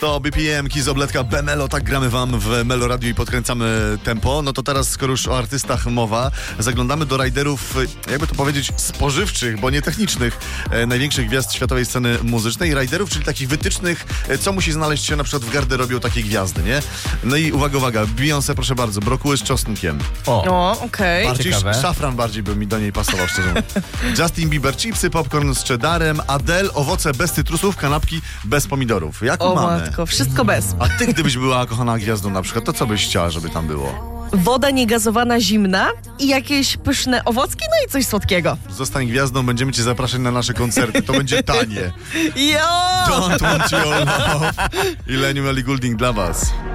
100 BPM, Kizobletka, Bemelo, tak gramy wam w Melo Radio i podkręcamy tempo. No to teraz, skoro już o artystach mowa, zaglądamy do rajderów, jakby to powiedzieć, spożywczych, bo nie technicznych, największych gwiazd światowej sceny muzycznej. Rajderów, czyli takich wytycznych, co musi znaleźć się na przykład w garderobie u takiej gwiazdy, nie? No i uwaga, Beyoncé, proszę bardzo, brokuły z czosnkiem. Okej. Bardziej szafran bardziej by mi do niej pasował, szczerze mówiąc. Justin Bieber, chipsy, popcorn z cheddarem, Adele, owoce bez cytrusów, kanapki bez pomidorów. Jaką mamy? Matko, wszystko bez. A ty, gdybyś była kochana gwiazdą na przykład, to co byś chciała, żeby tam było? Woda niegazowana, zimna i jakieś pyszne owocki, no i coś słodkiego. Zostań gwiazdą, będziemy cię zapraszać na nasze koncerty. To będzie tanie. Jo! Don't want your love. I Leniu Ellie Goulding dla was.